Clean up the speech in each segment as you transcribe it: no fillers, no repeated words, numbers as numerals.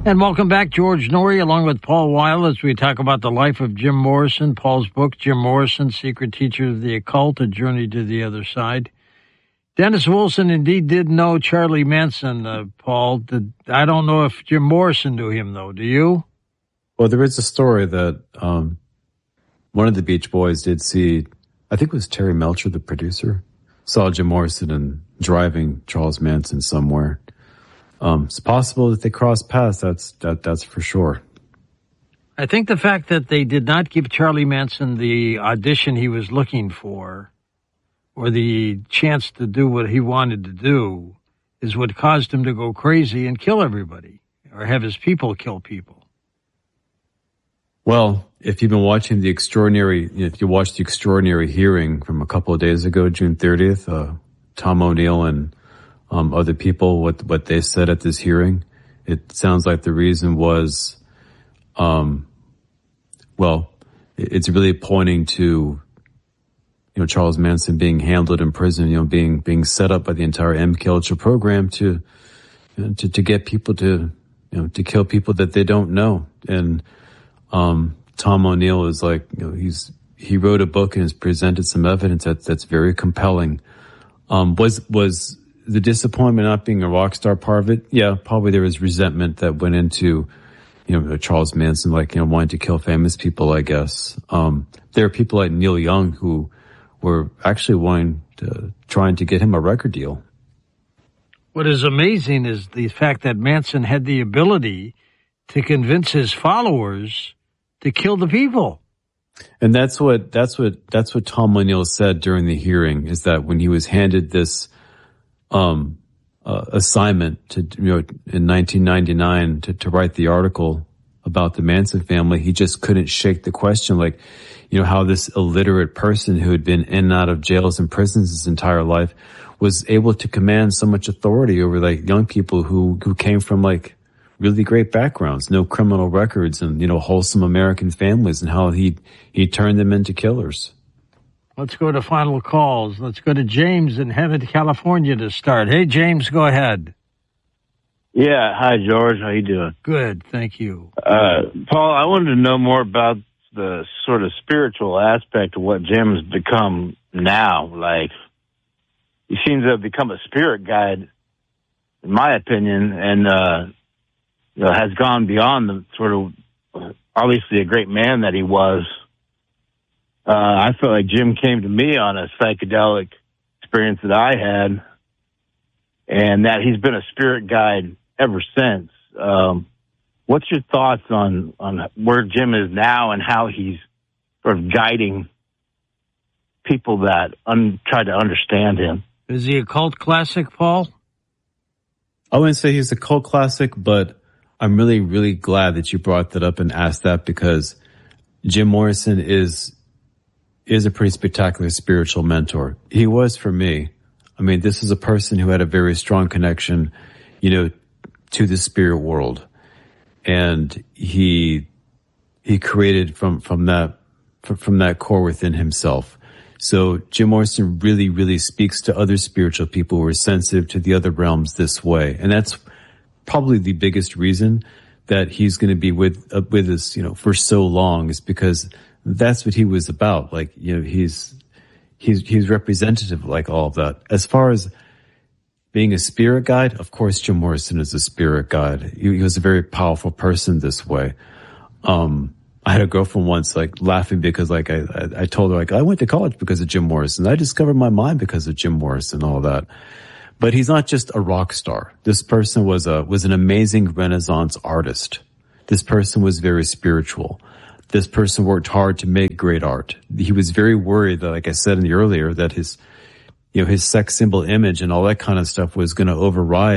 And welcome back, George Noory, along with Paul Weil, as we talk about the life of Jim Morrison, Paul's book, Jim Morrison, Secret Teacher of the Occult, A Journey to the Other Side. Dennis Wilson indeed did know Charlie Manson, Paul. I don't know if Jim Morrison knew him, though. Do you? Well, there is a story that one of the Beach Boys did see, I think it was Terry Melcher, the producer, saw Jim Morrison and driving Charles Manson somewhere. It's possible that they crossed paths. That's for sure. I think the fact that they did not give Charlie Manson the audition he was looking for, or the chance to do what he wanted to do, is what caused him to go crazy and kill everybody, or have his people kill people. Well, if you've been watching if you watched the extraordinary hearing from a couple of days ago, June 30th, Tom O'Neill and other people, what they said at this hearing, it sounds like the reason was, it's really pointing to, Charles Manson being handled in prison, being set up by the entire MK Ultra program to get people to kill people that they don't know. And, Tom O'Neill is like, he wrote a book and has presented some evidence that's very compelling. Was the disappointment not being a rock star part of it? Yeah, probably there was resentment that went into, Charles Manson, wanting to kill famous people, I guess. There are people like Neil Young who were actually trying to get him a record deal. What is amazing is the fact that Manson had the ability to convince his followers to kill the people. And that's what Tom O'Neill said during the hearing, is that when he was handed this assignment to, in 1999 to write the article about the Manson family, he just couldn't shake the question, how this illiterate person who had been in and out of jails and prisons his entire life was able to command so much authority over young people who came from really great backgrounds, no criminal records, and wholesome American families, and how he turned them into killers. Let's go to final calls. Let's go to James in Hemet, California to start. Hey, James, go ahead. Yeah. Hi, George. How you doing? Good. Thank you. Paul, I wanted to know more about the sort of spiritual aspect of what Jim has become now. He seems to have become a spirit guide, in my opinion, and, has gone beyond the sort of, obviously a great man that he was. I feel like Jim came to me on a psychedelic experience that I had, and that he's been a spirit guide ever since. What's your thoughts on where Jim is now and how he's sort of guiding people that try to understand him? Is he a cult classic, Paul? I wouldn't say he's a cult classic, but I'm really, really glad that you brought that up and asked that, because Jim Morrison is a pretty spectacular spiritual mentor. He was for me. I mean, this is a person who had a very strong connection, to the spirit world. And he created from that core within himself. So Jim Morrison really, really speaks to other spiritual people who are sensitive to the other realms this way. And that's probably the biggest reason that he's going to be with us, for so long, is because that's what he was about. He's representative of all of that. As far as being a spirit guide, of course, Jim Morrison is a spirit guide. He was a very powerful person this way. I had a girlfriend once, laughing because, I told her, I went to college because of Jim Morrison. I discovered my mind because of Jim Morrison and all that. But he's not just a rock star. This person was an amazing Renaissance artist. This person was very spiritual. This person worked hard to make great art. He was very worried that, like I said in the earlier, that his sex symbol image and all that kind of stuff was going to override,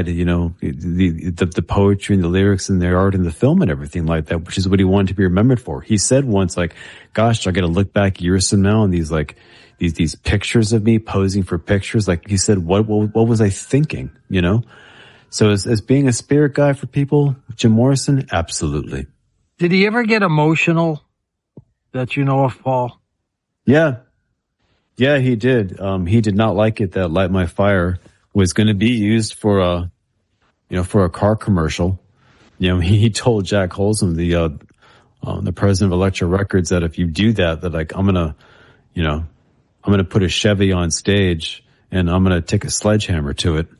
the poetry and the lyrics and the art and the film and everything like that, which is what he wanted to be remembered for. He said once, gosh, I got to look back years from now and these pictures of me posing for pictures. He said, what was I thinking? So as being a spirit guy for people, Jim Morrison, absolutely. Did he ever get emotional that you know of, Paul? Yeah. Yeah, he did. He did not like it that Light My Fire was going to be used for a car commercial. he told Jack Holzman, the president of Elektra Records, that if you do that, like I'm gonna put a Chevy on stage and I'm gonna take a sledgehammer to it.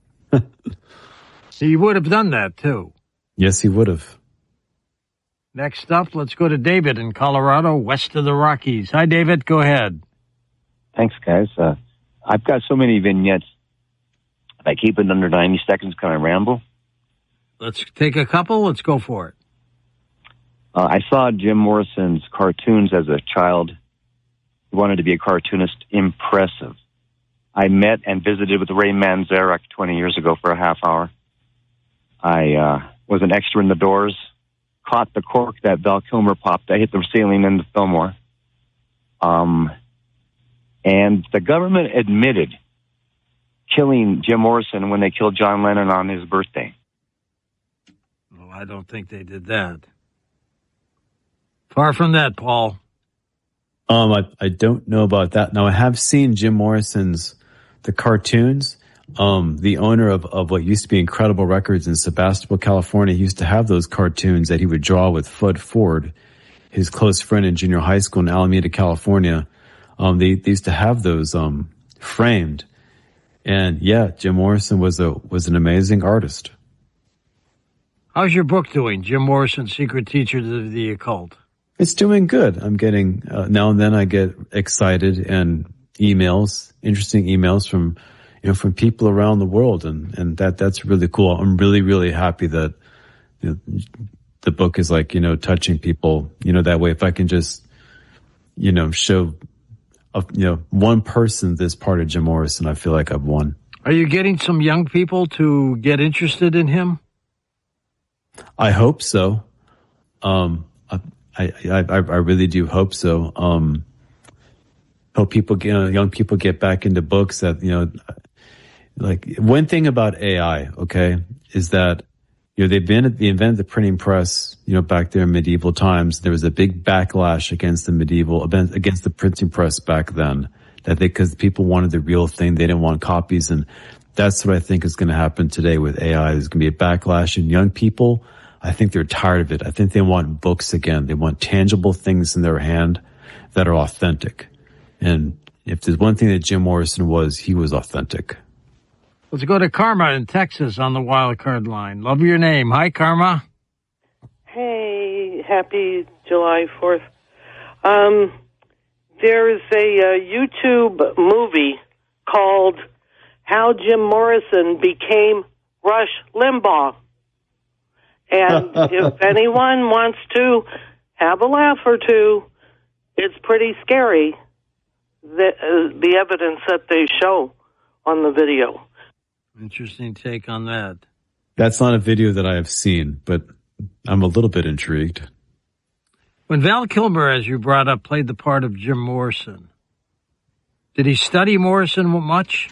He would have done that too. Yes, he would have. Next up, let's go to David in Colorado, west of the Rockies. Hi, David. Go ahead. Thanks, guys. I've got so many vignettes. If I keep it under 90 seconds, can I ramble? Let's take a couple. Let's go for it. I saw Jim Morrison's cartoons as a child. He wanted to be a cartoonist. Impressive. I met and visited with Ray Manzarek 20 years ago for a half hour. I was an extra in The Doors, caught the cork that Val Kilmer popped. I hit the ceiling in the Fillmore. And the government admitted killing Jim Morrison when they killed John Lennon on his birthday. Well, I don't think they did that. Far from that, Paul. I don't know about that. Now, I have seen Jim Morrison's, the cartoons. The owner of what used to be Incredible Records in Sebastopol, California, he used to have those cartoons that he would draw with Fudd Ford, his close friend in junior high school in Alameda, California. They used to have those framed. And yeah, Jim Morrison was an amazing artist. How's your book doing, Jim Morrison, Secret Teachers of the Occult? It's doing good. I'm getting, now and then I get excited and interesting emails from people around the world. And that's really cool. I'm really, really happy that the book is touching people, that way. If I can just, show, one person this part of Jim Morrison, I feel like I've won. Are you getting some young people to get interested in him? I hope so. I really do hope so. Hope young people get back into books that, like one thing about AI, okay, is that, they invented the printing press, back there in medieval times. There was a big backlash against the printing press back then, because people wanted the real thing. They didn't want copies. And that's what I think is going to happen today with AI. There's going to be a backlash, and young people, I think they're tired of it. I think they want books again. They want tangible things in their hand that are authentic. And if there's one thing that Jim Morrison was, he was authentic. Let's go to Karma in Texas on the wild card line. Love your name. Hi, Karma. Hey, happy July 4th. There's a YouTube movie called How Jim Morrison Became Rush Limbaugh. And if anyone wants to have a laugh or two, it's pretty scary, the evidence that they show on the video. Interesting take on that. That's not a video that I have seen, but I'm a little bit intrigued. When Val Kilmer, as you brought up, played the part of Jim Morrison, did he study Morrison much?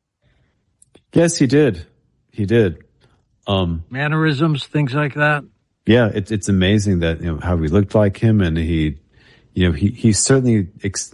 Yes, he did. He did. Mannerisms, things like that. Yeah, it's amazing that how he looked like him, and he certainly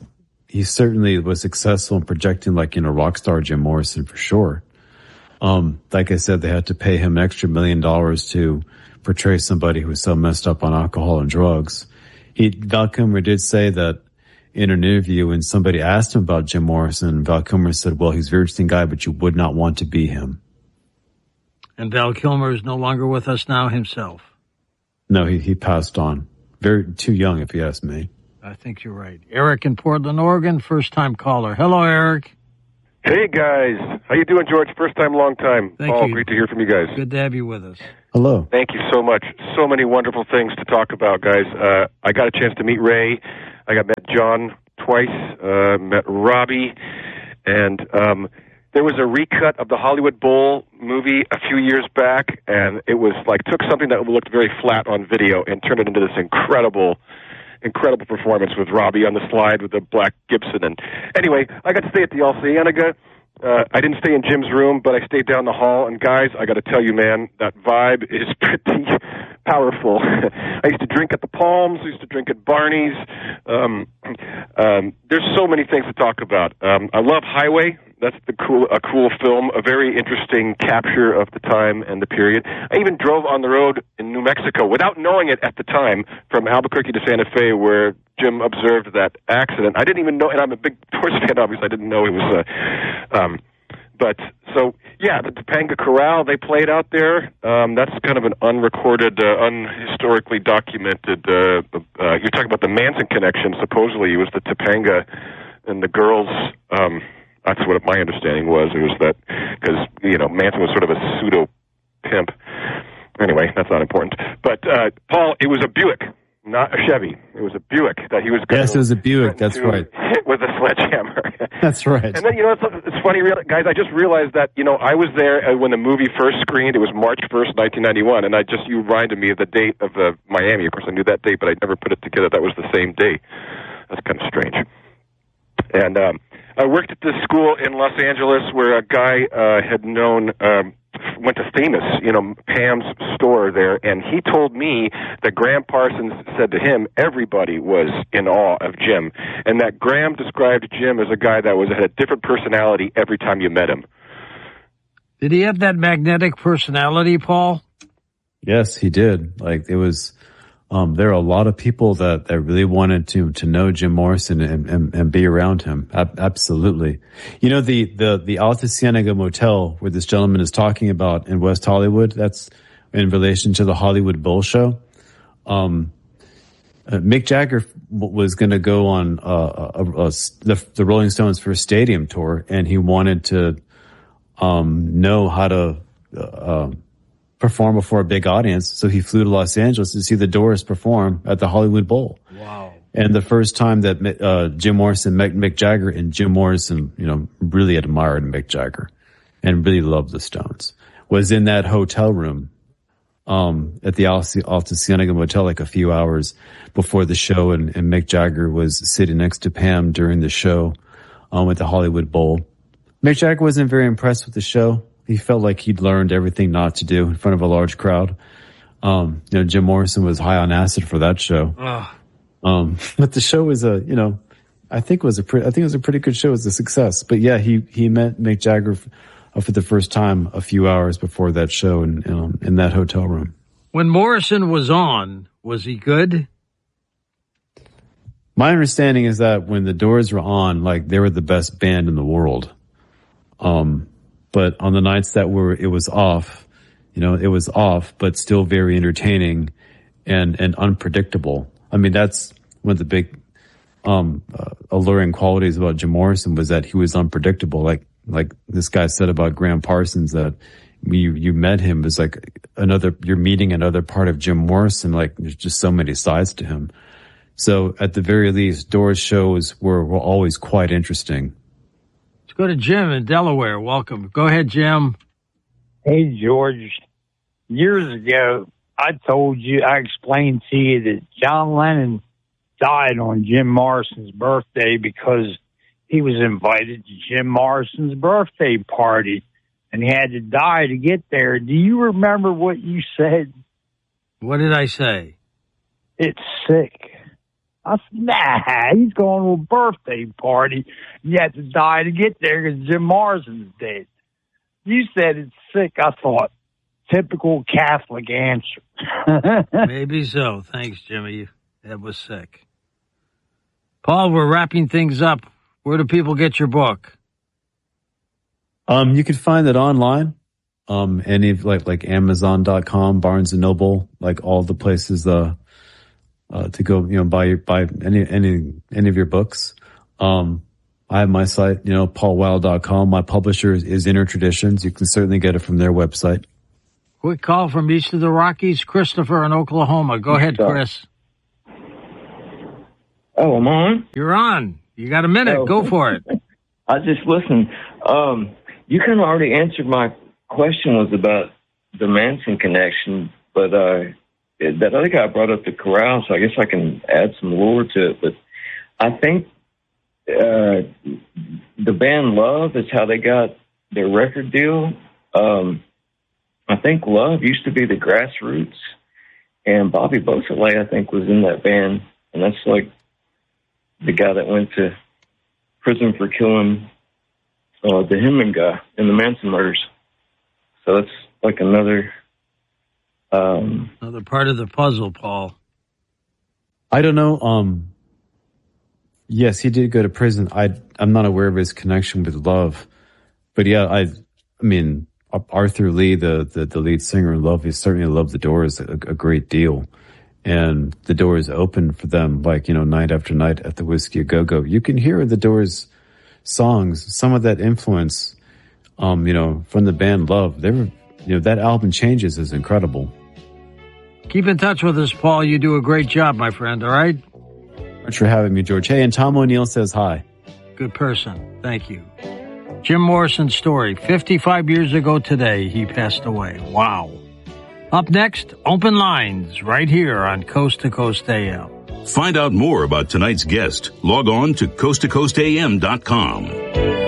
was successful in projecting rock star Jim Morrison for sure. Like I said, they had to pay him an extra $1 million to portray somebody who was so messed up on alcohol and drugs. Val Kilmer did say that in an interview when somebody asked him about Jim Morrison, Val Kilmer said, "Well, he's a very interesting guy, but you would not want to be him." And Val Kilmer is no longer with us now himself. No, he passed on. Too young, if you ask me. I think you're right. Eric in Portland, Oregon, first-time caller. Hello, Eric. Hey, guys. How you doing, George? First time, long time. Thank Paul, you. great to hear from you guys. Good to have you with us. Hello. Thank you so much. So many wonderful things to talk about, guys. I got a chance to meet Ray. I met John twice, met Robbie, and there was a recut of the Hollywood Bowl movie a few years back, and it was took something that looked very flat on video and turned it into this incredible performance with Robbie on the slide with the black Gibson. And anyway, I got to stay at the All Cienega. I didn't stay in Jim's room, but I stayed down the hall. And guys, I got to tell you, man, that vibe is pretty powerful. I used to drink at the Palms. I used to drink at Barney's. There's so many things to talk about. I love Highway. That's a cool film, a very interesting capture of the time and the period. I even drove on the road in New Mexico without knowing it at the time from Albuquerque to Santa Fe, where Jim observed that accident. I didn't even know, and I'm a big Doors fan, obviously. I didn't know it was but so, yeah, the Topanga Corral they played out there. That's kind of an unrecorded, unhistorically documented. You're talking about the Manson connection. Supposedly, it was the Topanga and the girls. That's what my understanding was. It was that because Manson was sort of a pseudo pimp. Anyway, that's not important. But Paul, it was a Buick, not a Chevy. It was a Buick that he was going Yes, it was a Buick. That's right. Hit with a sledgehammer. That's right. And then, it's funny, guys, I just realized that, I was there when the movie first screened. It was March 1st, 1991, and you reminded me of the date of Miami. Of course, I knew that date, but I never put it together. That was the same day. That's kind of strange. And I worked at this school in Los Angeles where a guy had known... went to Famous, Pam's store there, and he told me that Graham Parsons said to him everybody was in awe of Jim, and that Graham described Jim as a guy that had a different personality every time you met him. Did he have that magnetic personality, Paul? Yes, he did. Like, it was... there are a lot of people that really wanted to know Jim Morrison and be around him. Absolutely. The Alta Cienega Motel where this gentleman is talking about in West Hollywood, that's in relation to the Hollywood Bowl show. Mick Jagger was going to go on the Rolling Stones first stadium tour, and he wanted to know how to perform before a big audience, so he flew to Los Angeles to see the Doors perform at the Hollywood Bowl. Wow. And the first time that Jim Morrison met Mick Jagger, and Jim Morrison, really admired Mick Jagger and really loved the Stones, was in that hotel room at the Alta Cienega Motel like a few hours before the show, and Mick Jagger was sitting next to Pam during the show at the Hollywood Bowl. Mick Jagger wasn't very impressed with the show. He felt like he'd learned everything not to do in front of a large crowd. Jim Morrison was high on acid for that show. But the show was I think it was a pretty good show. It was a success. But yeah, he met Mick Jagger for the first time a few hours before that show in that hotel room. When Morrison was on, was he good? My understanding is that when the Doors were on, like, they were the best band in the world. But on the nights that it was off, it was off, but still very entertaining and unpredictable. I mean, that's one of the big, alluring qualities about Jim Morrison was that he was unpredictable. Like this guy said about Graham Parsons, that you met him as you're meeting another part of Jim Morrison. Like, there's just so many sides to him. So at the very least, Doors shows were always quite interesting. Go to Jim in Delaware. Welcome. Go ahead, Jim. Hey, George. Years ago, I explained to you that John Lennon died on Jim Morrison's birthday because he was invited to Jim Morrison's birthday party, and he had to die to get there. Do you remember what you said? What did I say? It's sick. I said, nah, he's going to a birthday party. You have to die to get there because Jim Morrison's dead. You said it's sick. I thought, typical Catholic answer. Maybe so. Thanks, Jimmy. That was sick. Paul, we're wrapping things up. Where do people get your book? You can find it online. Any like Amazon.com, Barnes and Noble, like all the places to go, buy any of your books. I have my site, paulweill.com. My publisher is Inner Traditions. You can certainly get it from their website. Quick call from east of the Rockies, Christopher in Oklahoma. Go ahead, Chris. Oh, I'm on? You're on. You got a minute. Oh. Go for it. I just listened. You kind of already answered my question was about the Manson connection, but that other guy brought up the Corral, so I guess I can add some lore to it. But I think the band Love is how they got their record deal. I think Love used to be the Grassroots, and Bobby Beausoleil, I think, was in that band, and that's like the guy that went to prison for killing the Hinman guy in the Manson murders. So that's like another part of the puzzle, Paul. I don't know. Yes, he did go to prison. I'm not aware of his connection with Love, but yeah, I mean, Arthur Lee, the lead singer in Love, he certainly loved the Doors a great deal. And the Doors opened for them, like, night after night at the Whiskey A Go-Go. You can hear the Doors songs, some of that influence, from the band Love. They were, that album Changes is incredible. Keep in touch with us, Paul. You do a great job, my friend, all right? Thanks for having me, George. Hey, and Tom O'Neill says hi. Good person. Thank you. Jim Morrison's story. 55 years ago today, he passed away. Wow. Up next, Open Lines, right here on Coast to Coast AM. Find out more about tonight's guest. Log on to coasttocoastam.com.